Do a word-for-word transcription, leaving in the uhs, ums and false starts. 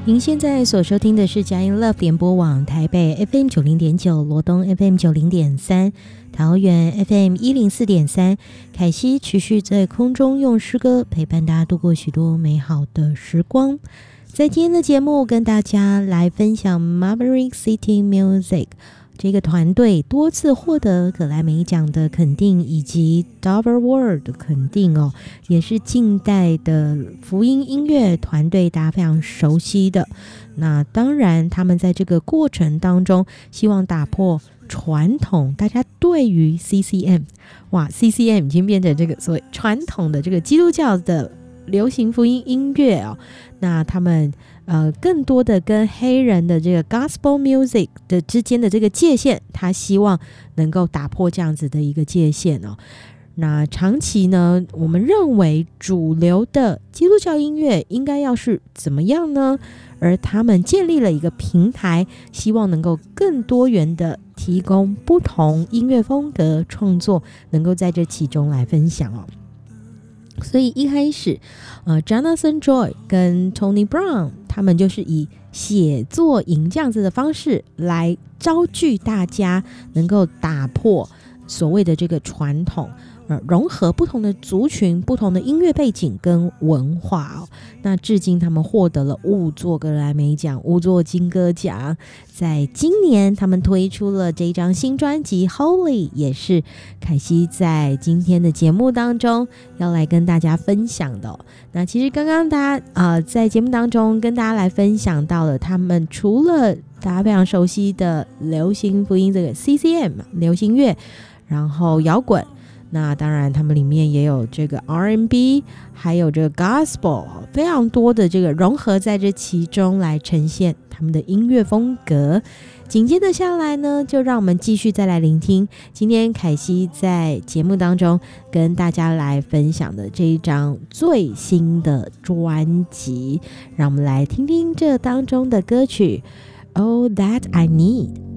您现在所收听的是佳音 Love 联播网台北 F M 九零点九，罗东 F M 九零点三，桃园 F M 一零四点三。凯西持续在空中用诗歌陪伴大家度过许多美好的时光。在今天的节目，跟大家来分享 Maverick City Music。这个团队多次获得格莱美奖的肯定，以及 Dover Award 的肯定哦，也是近代的福音音乐团队大家非常熟悉的。那当然，他们在这个过程当中，希望打破传统大家对于 C C M， 哇 ，C C M 已经变成这个所谓传统的这个基督教的流行福音音乐哦。那他们呃，更多的跟黑人的这个 gospel music 的之间的这个界限，他希望能够打破这样子的一个界限哦。那长期呢，我们认为主流的基督教音乐应该要是怎么样呢？而他们建立了一个平台，希望能够更多元的提供不同音乐风格创作，能够在这其中来分享哦。所以一开始呃 Jonathan Joy 跟 Tony Brown 他们就是以写作营这样子的方式来招聚大家，能够打破所谓的这个传统，呃，融合不同的族群、不同的音乐背景跟文化哦。那至今他们获得了五座格莱美奖、五座金歌奖。在今年，他们推出了这张新专辑《Holy》，也是凯西在今天的节目当中要来跟大家分享的哦。那其实刚刚大家呃在节目当中跟大家来分享到了，他们除了大家非常熟悉的流行福音这个 C C M 流行乐，然后摇滚。那当然他们里面也有这个 R and B， 还有这个 Gospel， 非常多的这个融合在这其中来呈现他们的音乐风格。紧接着下来呢，就让我们继续再来聆听今天凯西在节目当中跟大家来分享的这一张最新的专辑。让我们来听听这当中的歌曲 All That I Need。